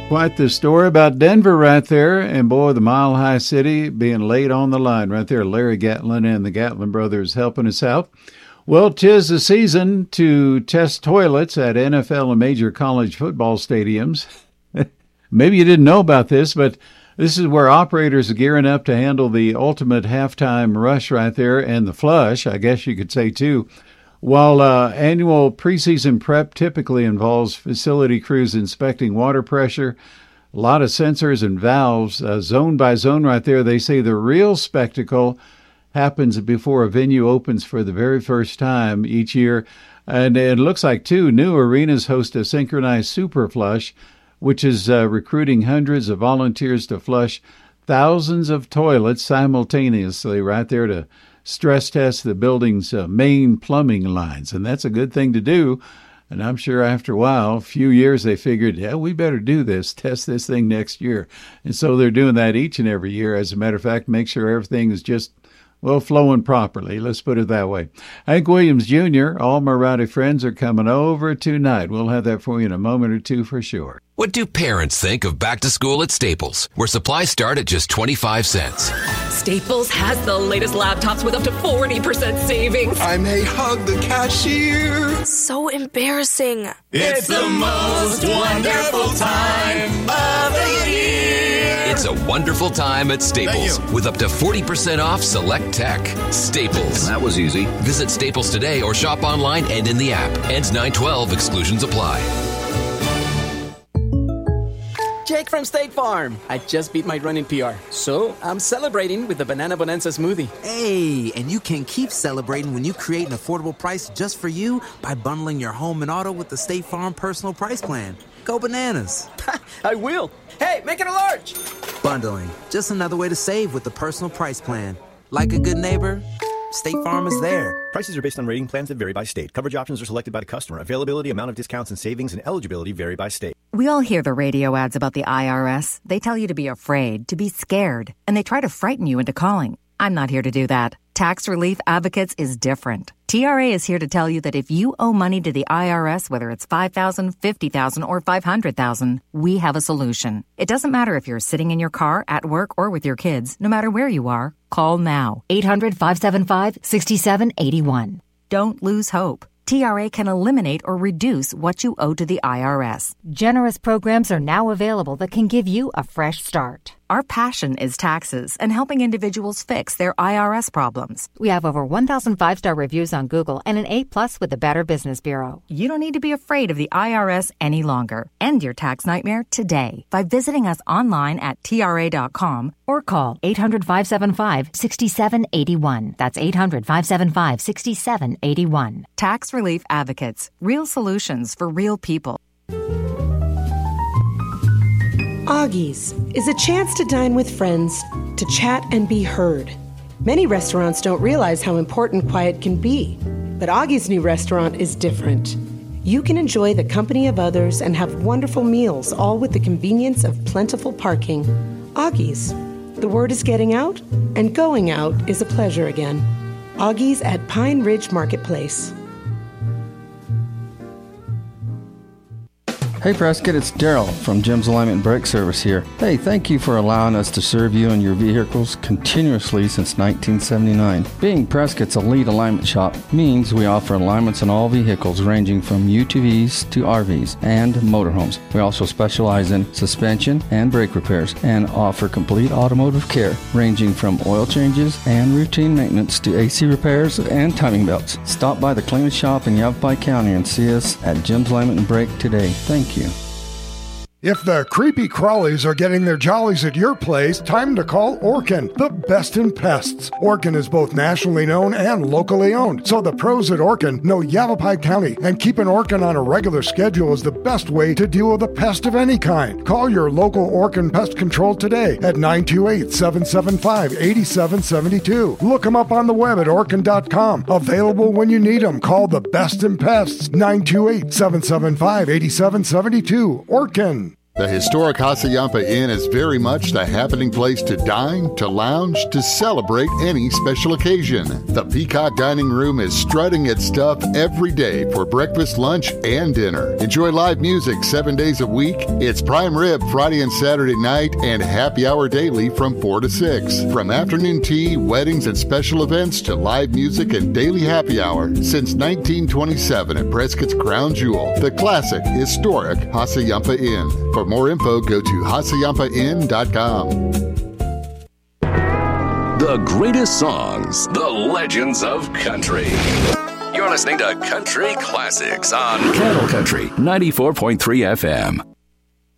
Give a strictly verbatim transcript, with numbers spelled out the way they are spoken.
Quite the story about Denver right there, and boy, the Mile High City being laid on the line right there. Larry Gatlin and the Gatlin brothers helping us out. Well, 'tis the season to test toilets at N F L and major college football stadiums. Maybe you didn't know about this, but this is where operators are gearing up to handle the ultimate halftime rush right there, and the flush, I guess you could say, too. While uh, annual preseason prep typically involves facility crews inspecting water pressure, a lot of sensors and valves, uh, zone by zone right there, they say the real spectacle happens before a venue opens for the very first time each year. And it looks like, too, new arenas host a synchronized super flush, which is uh, recruiting hundreds of volunteers to flush thousands of toilets simultaneously right there to stress test the building's uh, main plumbing lines. And that's a good thing to do. And I'm sure after a while, a few years, they figured, yeah, we better do this, test this thing next year. And so they're doing that each and every year. As a matter of fact, make sure everything is just, well, flowing properly. Let's put it that way. Hank Williams Junior, all my rowdy friends are coming over tonight. We'll have that for you in a moment or two for sure. What do parents think of back to school at Staples, where supplies start at just twenty-five cents? Staples has the latest laptops with up to forty percent savings. I may hug the cashier. So embarrassing. It's the most wonderful time of the year. It's a wonderful time at Staples with up to forty percent off select tech. Staples. That was easy. Visit Staples today or shop online and in the app. Ends nine twelve. Exclusions apply. Jake from State Farm. I just beat my running P R, so I'm celebrating with the Banana Bonanza smoothie. Hey, and you can keep celebrating when you create an affordable price just for you by bundling your home and auto with the State Farm Personal Price Plan. Go bananas. I will. Hey, make it a large. Bundling, just another way to save with the Personal Price Plan. Like a good neighbor, State Farm is there. Prices are based on rating plans that vary by state. Coverage options are selected by the customer. Availability, amount of discounts and savings, and eligibility vary by state. We all hear the radio ads about the I R S. They tell you to be afraid, to be scared, and they try to frighten you into calling. I'm not here to do that. Tax Relief Advocates is different. T R A is here to tell you that if you owe money to the I R S, whether it's five thousand dollars, fifty thousand dollars, or five hundred thousand dollars, we have a solution. It doesn't matter if you're sitting in your car, at work, or with your kids. No matter where you are, call now. eight hundred, five seven five, six seven eight one. Don't lose hope. T R A can eliminate or reduce what you owe to the I R S. Generous programs are now available that can give you a fresh start. Our passion is taxes and helping individuals fix their I R S problems. We have over one thousand five-star reviews on Google and an A plus with the Better Business Bureau. You don't need to be afraid of the I R S any longer. End your tax nightmare today by visiting us online at T R A dot com or call eight hundred, five seven five, six seven eight one. That's eight hundred, five seven five, six seven eight one. Tax Relief Advocates. Real solutions for real people. Augie's is a chance to dine with friends, to chat and be heard. Many restaurants don't realize how important quiet can be, but Augie's new restaurant is different. You can enjoy the company of others and have wonderful meals, all with the convenience of plentiful parking. Augie's. The word is getting out, and going out is a pleasure again. Augie's at Pine Ridge Marketplace. Hey Prescott, it's Daryl from Jim's Alignment and Brake Service here. Hey, thank you for allowing us to serve you and your vehicles continuously since nineteen seventy-nine. Being Prescott's a lead alignment shop means we offer alignments on all vehicles ranging from U T Vs to R Vs and motorhomes. We also specialize in suspension and brake repairs and offer complete automotive care ranging from oil changes and routine maintenance to A C repairs and timing belts. Stop by the cleanest shop in Yavapai County and see us at Jim's Alignment and Brake today. Thank you. If the creepy crawlies are getting their jollies at your place, time to call Orkin, the best in pests. Orkin is both nationally known and locally owned, so the pros at Orkin know Yavapai County, and keeping Orkin on a regular schedule is the best way to deal with a pest of any kind. Call your local Orkin Pest Control today at nine two eight, seven seven five, eight seven seven two. Look them up on the web at orkin dot com. Available when you need them. Call the best in pests, nine two eight, seven seven five, eight seven seven two. Orkin. The historic Hassayampa Inn is very much the happening place to dine, to lounge, to celebrate any special occasion. The Peacock Dining Room is strutting its stuff every day for breakfast, lunch, and dinner. Enjoy live music seven days a week. It's prime rib Friday and Saturday night and happy hour daily from four to six. From afternoon tea, weddings, and special events to live music and daily happy hour since nineteen twenty-seven at Prescott's Crown Jewel, the classic, historic Hassayampa Inn. For more info, go to hassayampa inn dot com. The greatest songs, the legends of country. You're listening to Country Classics on Cattle Country ninety-four point three F M.